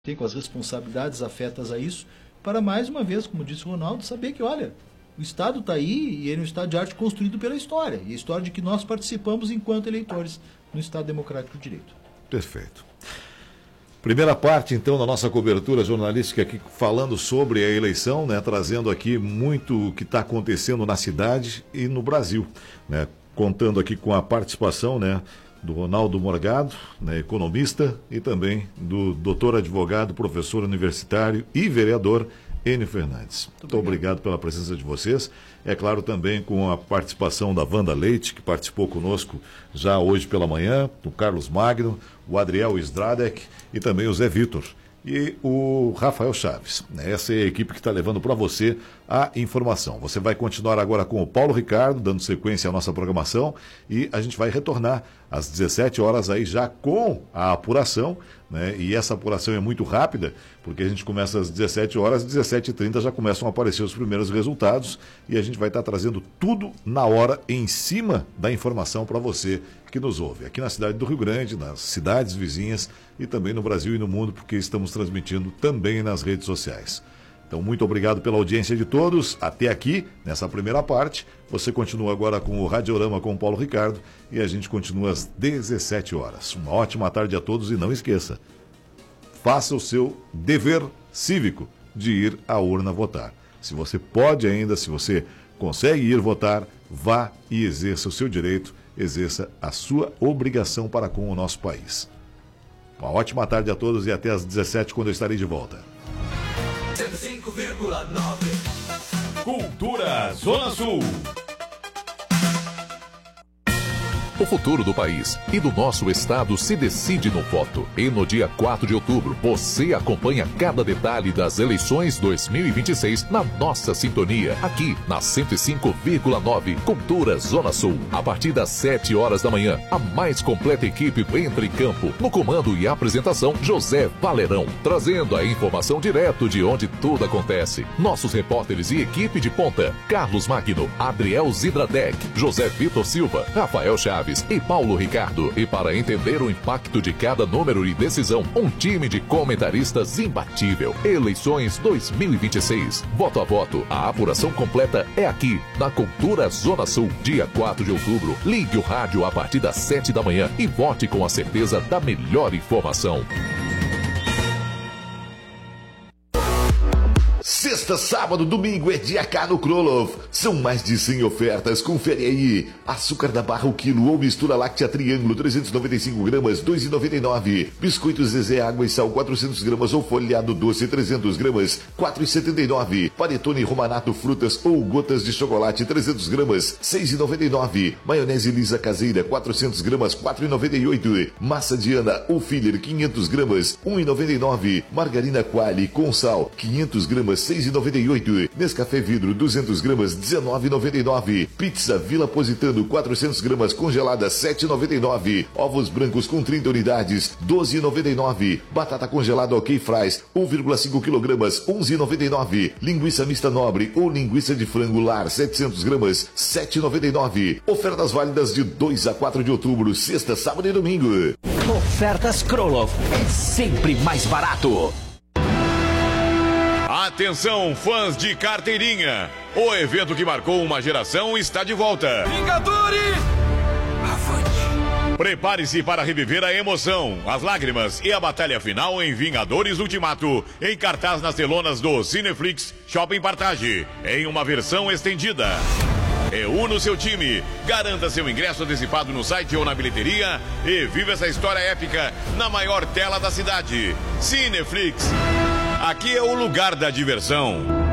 tem com as responsabilidades afetas a isso, para mais uma vez, como disse o Ronaldo, saber que, olha, o Estado está aí e ele é um Estado de arte construído pela história, e a história de que nós participamos enquanto eleitores no Estado Democrático de Direito. Perfeito. Primeira parte, então, da nossa cobertura jornalística aqui, falando sobre a eleição, né, trazendo aqui muito o que está acontecendo na cidade e no Brasil, né, contando aqui com a participação, né, do Ronaldo Morgado, né, economista, e também do doutor advogado, professor universitário e vereador Enio Fernandes. Muito obrigado pela presença de vocês. É claro, também com a participação da Wanda Leite, que participou conosco já hoje pela manhã, o Carlos Magno, o Adriel Stradek e também o Zé Vitor e o Rafael Chaves. Essa é a equipe que está levando para você a informação. Você vai continuar agora com o Paulo Ricardo, dando sequência à nossa programação, e a gente vai retornar às 17 horas aí já com a apuração, né? E essa apuração é muito rápida, porque a gente começa às 17 horas, às 17h30 já começam a aparecer os primeiros resultados, e a gente vai estar trazendo tudo na hora, em cima da informação para você que nos ouve, aqui na cidade do Rio Grande, nas cidades vizinhas e também no Brasil e no mundo, porque estamos transmitindo também nas redes sociais. Então, muito obrigado pela audiência de todos, até aqui, nessa primeira parte. Você continua agora com o Radiorama com o Paulo Ricardo e a gente continua às 17 horas. Uma ótima tarde a todos e não esqueça, faça o seu dever cívico de ir à urna votar. Se você pode ainda, se você consegue ir votar, vá e exerça o seu direito, exerça a sua obrigação para com o nosso país. Uma ótima tarde a todos e até às 17 quando eu estarei de volta. 105,9 Cultura Zona Sul. O futuro do país e do nosso estado se decide no voto. E no dia 4 de outubro, você acompanha cada detalhe das eleições 2026 na nossa sintonia, aqui na 105,9 Cultura Zona Sul. A partir das 7 horas da manhã, a mais completa equipe entra em campo. No comando e apresentação, José Valerão, trazendo a informação direto de onde tudo acontece. Nossos repórteres e equipe de ponta, Carlos Magno, Adriel Zidradek, José Vitor Silva, Rafael Chaves e Paulo Ricardo. E para entender o impacto de cada número e decisão, um time de comentaristas imbatível. Eleições 2026. Voto a voto. A apuração completa é aqui, na Cultura Zona Sul. Dia 4 de outubro. Ligue o rádio a partir das 7 da manhã e vote com a certeza da melhor informação. Sexta, sábado, domingo é dia K no Kroloff. São mais de 100 ofertas, confere aí. Açúcar da barra o quilo ou mistura láctea triângulo 395 gramas, R$ 2,99. Biscoito Zezé água e sal 400 gramas ou folhado doce 300 gramas, R$ 4,79. Panetone Romanato frutas ou gotas de chocolate 300 gramas, R$ 6,99. Maionese lisa caseira 400 gramas, R$ 4,98. Massa Diana ou filler 500 gramas, R$ 1,99. Margarina Quali com sal 500 gramas, R$ 6,98. Nescafé vidro 200 gramas, R$ 19,99. Pizza Vila Positano 400 gramas congelada, R$ 7,99. Ovos brancos com 30 unidades, R$ 12,99. Batata congelada OK Fries 1,5 kg, R$ 11,99. Linguiça mista nobre ou linguiça de frango lar 700 gramas, R$ 7,99. Ofertas válidas de 2 a 4 de outubro, sexta, sábado e domingo. Ofertas Kroloff é sempre mais barato. Atenção, fãs de carteirinha! O evento que marcou uma geração está de volta. Vingadores! Avante! Prepare-se para reviver a emoção, as lágrimas e a batalha final em Vingadores Ultimato, em cartaz nas telonas do Cineflix Shopping Partage, em uma versão estendida. Reúna o seu time, garanta seu ingresso antecipado no site ou na bilheteria e viva essa história épica na maior tela da cidade. Cineflix. Aqui é o lugar da diversão.